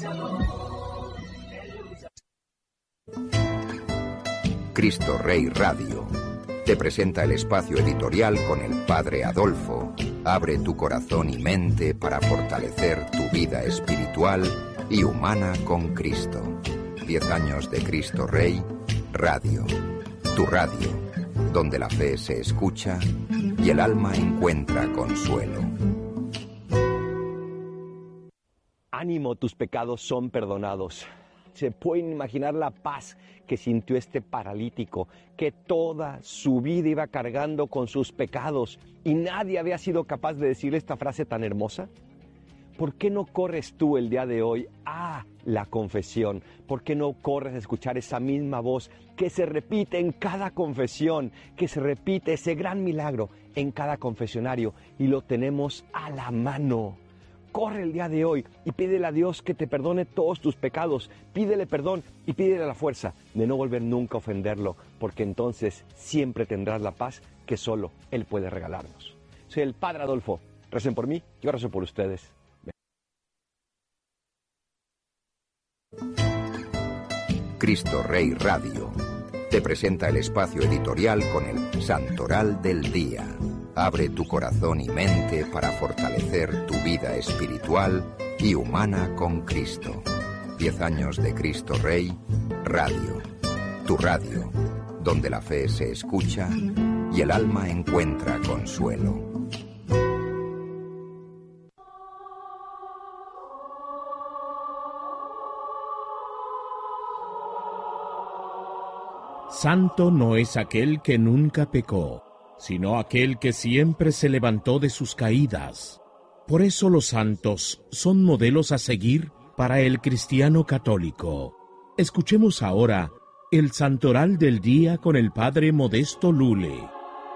Cristo Rey Radio te presenta el espacio editorial con el Padre Adolfo. Abre tu corazón y mente para fortalecer tu vida espiritual y humana con Cristo. 10 años de Cristo Rey Radio. Tu radio, donde la fe se escucha y el alma encuentra consuelo. Ánimo, tus pecados son perdonados. Se pueden imaginar la paz que sintió este paralítico, que toda su vida iba cargando con sus pecados y nadie había sido capaz de decirle esta frase tan hermosa. ¿Por qué no corres tú el día de hoy a la confesión? ¿Por qué no corres a escuchar esa misma voz que se repite en cada confesión, que se repite ese gran milagro en cada confesionario y lo tenemos a la mano? Corre el día de hoy y pídele a Dios que te perdone todos tus pecados. Pídele perdón y pídele la fuerza de no volver nunca a ofenderlo, porque entonces siempre tendrás la paz que solo Él puede regalarnos. Soy el Padre Adolfo. Recen por mí, yo rezo por ustedes. Cristo Rey Radio te presenta el espacio editorial con el Santoral del Día. Abre tu corazón y mente para fortalecer tu vida espiritual y humana con Cristo. 10 años de Cristo Rey Radio. Tu radio, donde la fe se escucha y el alma encuentra consuelo. Santo no es aquel que nunca pecó, sino aquel que siempre se levantó de sus caídas. Por eso los santos son modelos a seguir para el cristiano católico. Escuchemos ahora el Santoral del Día con el Padre Modesto Lule.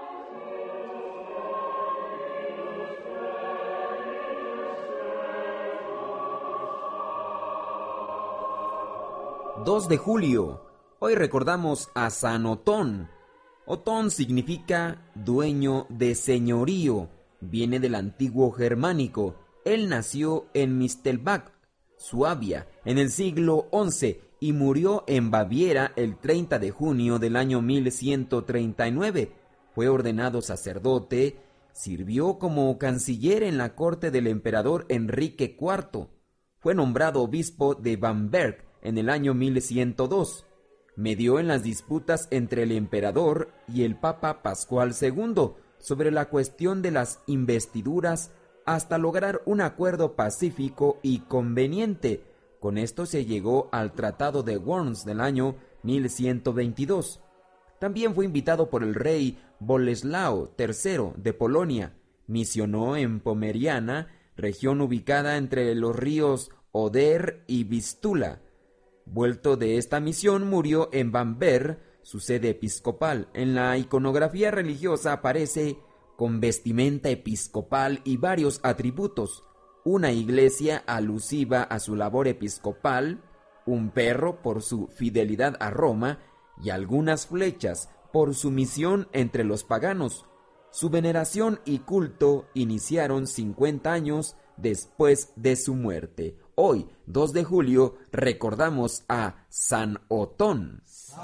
...2 de julio... Hoy recordamos a San Otón. Otón significa dueño de señorío, viene del antiguo germánico. Él nació en Mistelbach, Suabia, en el siglo XI y murió en Baviera el 30 de junio del año 1139. Fue ordenado sacerdote, sirvió como canciller en la corte del emperador Enrique IV. Fue nombrado obispo de Bamberg en el año 1102. Medió en las disputas entre el emperador y el Papa Pascual II sobre la cuestión de las investiduras hasta lograr un acuerdo pacífico y conveniente. Con esto se llegó al Tratado de Worms del año 1122. También fue invitado por el rey Boleslao III de Polonia. Misionó en Pomeriana, región ubicada entre los ríos Oder y Vístula. Vuelto de esta misión, murió en Bamberg, su sede episcopal. En la iconografía religiosa aparece con vestimenta episcopal y varios atributos: una iglesia alusiva a su labor episcopal, un perro por su fidelidad a Roma y algunas flechas por su misión entre los paganos. Su veneración y culto iniciaron 50 años después de su muerte. Hoy, 2 de julio, recordamos a San Otón.